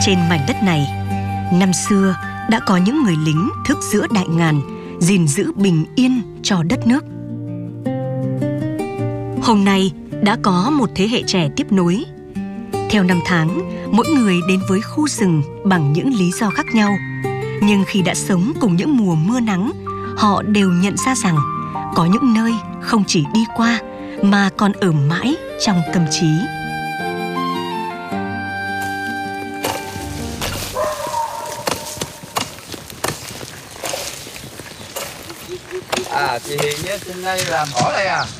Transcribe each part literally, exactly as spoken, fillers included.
Trên mảnh đất này, năm xưa đã có những người lính thức giữa đại ngàn, gìn giữ bình yên cho đất nước. Hôm nay đã có một thế hệ trẻ tiếp nối. Theo năm tháng, mỗi người đến với khu rừng bằng những lý do khác nhau. Nhưng khi đã sống cùng những mùa mưa nắng, họ đều nhận ra rằng có những nơi không chỉ đi qua mà còn ở mãi trong tâm trí. À, chị Hiền với trên đây làm cỏ đây à?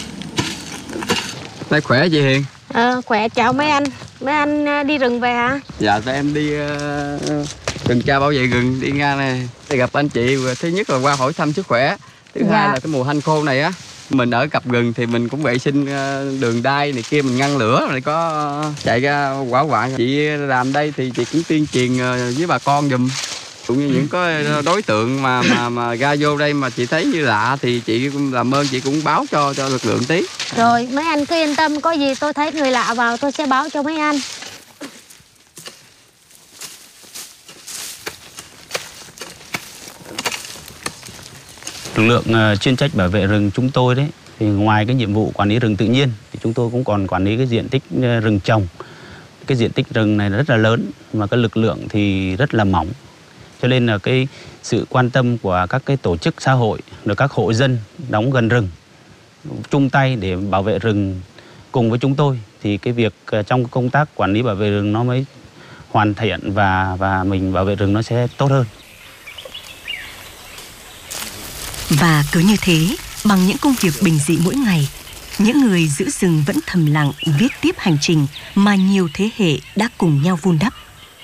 Đây khỏe chị Hiền? Ờ, khỏe, chào mấy anh. Mấy anh đi rừng về hả? Dạ, tụi em đi uh, tuần tra bảo vệ rừng, đi ngang này để gặp anh chị. Thứ nhất là qua hỏi thăm sức khỏe. Thứ dạ. hai là cái mùa hanh khô này á, mình ở cặp rừng thì mình cũng vệ sinh đường đai này kia, mình ngăn lửa rồi có chạy ra quả quạng. Chị làm đây thì chị cũng tuyên truyền với bà con giùm. Cũng như những có đối tượng mà mà mà ra vô đây mà chị thấy như lạ thì chị làm ơn chị cũng báo cho cho lực lượng tí. Rồi mấy anh cứ yên tâm, có gì tôi thấy người lạ vào tôi sẽ báo cho mấy anh. Lực lượng chuyên trách bảo vệ rừng chúng tôi đấy thì ngoài cái nhiệm vụ quản lý rừng tự nhiên thì chúng tôi cũng còn quản lý cái diện tích rừng trồng. Cái diện tích rừng này rất là lớn mà cái lực lượng thì rất là mỏng. Cho nên là cái sự quan tâm của các cái tổ chức xã hội, rồi các hộ dân đóng gần rừng chung tay để bảo vệ rừng cùng với chúng tôi thì cái việc trong công tác quản lý bảo vệ rừng nó mới hoàn thiện và và mình bảo vệ rừng nó sẽ tốt hơn. Và cứ như thế, bằng những công việc bình dị mỗi ngày, những người giữ rừng vẫn thầm lặng viết tiếp hành trình mà nhiều thế hệ đã cùng nhau vun đắp.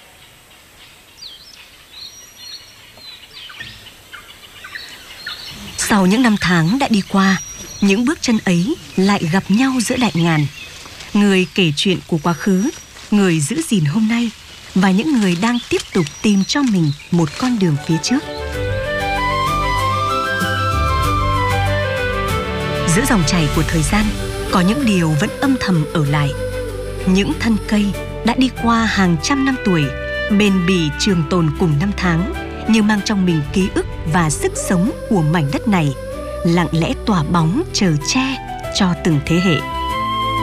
Sau những năm tháng đã đi qua, những bước chân ấy lại gặp nhau giữa đại ngàn. Người kể chuyện của quá khứ, người giữ gìn hôm nay và những người đang tiếp tục tìm cho mình một con đường phía trước. Giữa dòng chảy của thời gian, có những điều vẫn âm thầm ở lại. Những thân cây đã đi qua hàng trăm năm tuổi, bền bỉ trường tồn cùng năm tháng, như mang trong mình ký ức và sức sống của mảnh đất này, lặng lẽ tỏa bóng chờ che cho từng thế hệ.